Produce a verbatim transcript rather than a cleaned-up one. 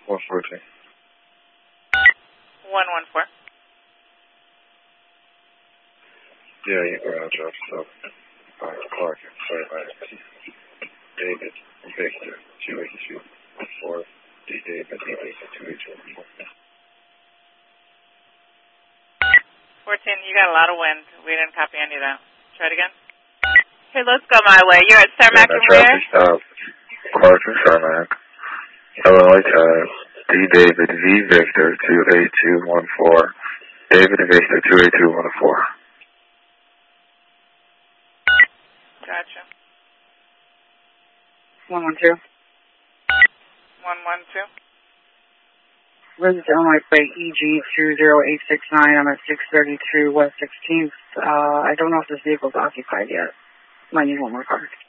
one fourteen. one one four. Yeah, you go out, drop stuff. Uh, Clark, sorry about it. David, Victor, two eight two four. D. David, D. Victor, two eight two four. fourteen, you got a lot of wind. We didn't copy any of that. Try it again. Okay, let's go my way. You're at Cermak and where? Stop. Clark and Cermak. Illinois Tide. D. David, V. Victor, two eight two one four. David Victor, two eight two one four. Gotcha. one one two. one one two. This is Illinois Plate E G two zero eight six nine. I'm at six thirty-two West sixteenth. Uh, I don't know if this vehicle's occupied yet. Might need one more car.